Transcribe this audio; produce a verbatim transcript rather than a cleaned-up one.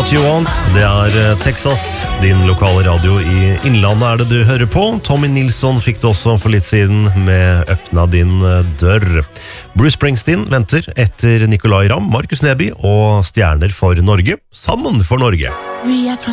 What You Want, det er Texas, din lokale radio i Innlandet er det du hører på. Tommy Nilsson fikk det også for litt siden med Øppna din dør. Bruce Springsteen venter etter Nicolai Ramm, Markus Neby og Stjerner for Norge, sammen for Norge. Vi er fra